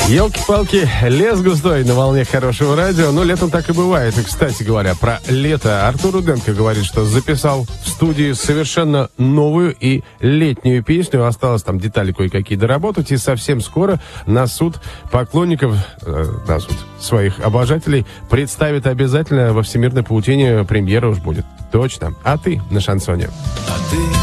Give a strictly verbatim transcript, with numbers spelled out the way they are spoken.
Елки-палки, лес густой на волне хорошего радио. Но летом так и бывает. И, кстати говоря, про лето Артур Руденко говорит, что записал в студии совершенно новую и летнюю песню. Осталось там детали кое-какие доработать. И совсем скоро на суд поклонников, э, на суд своих обожателей представит обязательно во всемирной паутине. Премьера уж будет. Точно. А ты на шансоне. А ты